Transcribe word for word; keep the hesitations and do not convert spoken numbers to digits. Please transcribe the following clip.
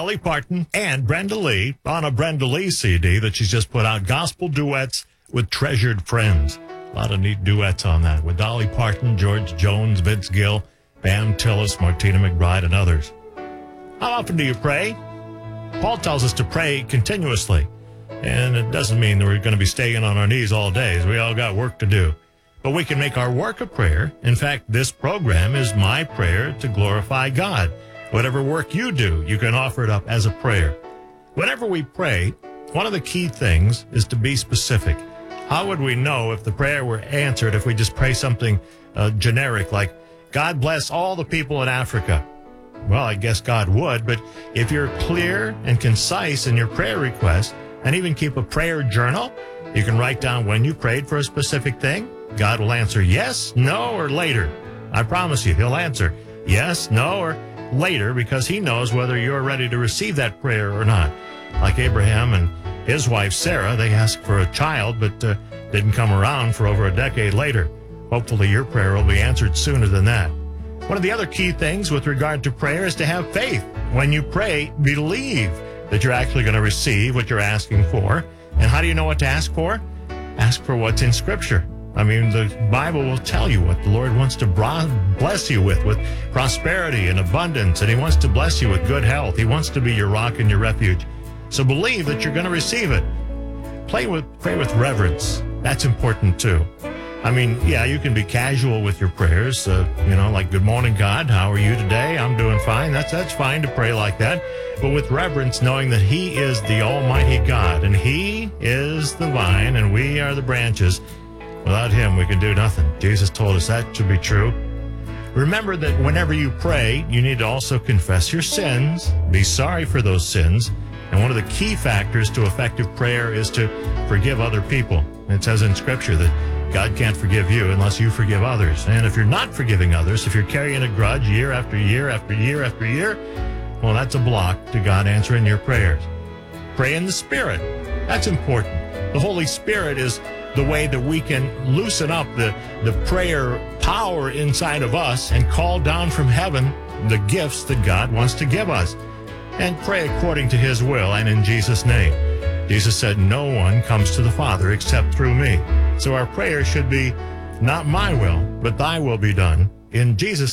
Dolly Parton and Brenda Lee on a Brenda Lee C D that she's just put out, Gospel Duets with Treasured Friends. A lot of neat duets on that with Dolly Parton, George Jones, Vince Gill, Bam Tillis, Martina McBride, and others. How often do you pray? Paul tells us to pray continuously. And it doesn't mean that we're going to be staying on our knees all day. We all got work to do. But we can make our work a prayer. In fact, this program is my prayer to glorify God. Whatever work you do, you can offer it up as a prayer. Whenever we pray, one of the key things is to be specific. How would we know if the prayer were answered if we just pray something uh, generic like, God bless all the people in Africa? Well, I guess God would, but if you're clear and concise in your prayer request, and even keep a prayer journal, you can write down when you prayed for a specific thing. God will answer yes, no, or later. I promise you, he'll answer yes, no, or later because he knows whether you're ready to receive that prayer or not. Like Abraham and his wife Sarah, they asked for a child, but uh, didn't come around for over a decade later. Hopefully your prayer will be answered sooner than that. One of the other key things with regard to prayer is to have faith. When you pray, believe that you're actually going to receive what you're asking for. And how do you know what to ask for? Ask for what's in Scripture. I mean, the Bible will tell you what the Lord wants to bless you with, with prosperity and abundance, and he wants to bless you with good health. He wants to be your rock and your refuge. So believe that you're going to receive it. Play with, pray with reverence. That's important too. I mean, yeah, you can be casual with your prayers, uh, you know, like, good morning, God, how are you today? I'm doing fine. That's that's fine to pray like that. But with reverence, knowing that he is the Almighty God, and he is the vine, and we are the branches. Without him, we can do nothing. Jesus told us that should be true. Remember that whenever you pray, you need to also confess your sins, be sorry for those sins, and one of the key factors to effective prayer is to forgive other people. It says in Scripture that God can't forgive you unless you forgive others. And if you're not forgiving others, if you're carrying a grudge year after year after year after year, well, that's a block to God answering your prayers. Pray in the Spirit. That's important. The Holy Spirit is the way that we can loosen up the, the prayer power inside of us and call down from heaven the gifts that God wants to give us. And pray according to his will and in Jesus' name. Jesus said, no one comes to the Father except through me. So our prayer should be, not my will, but thy will be done. In Jesus'